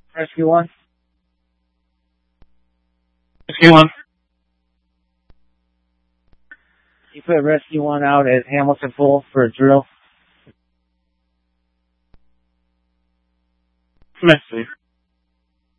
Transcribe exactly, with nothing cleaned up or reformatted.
Rescue one. Rescue one. You put Rescue one out at Hamilton Pool for a drill. Let's see.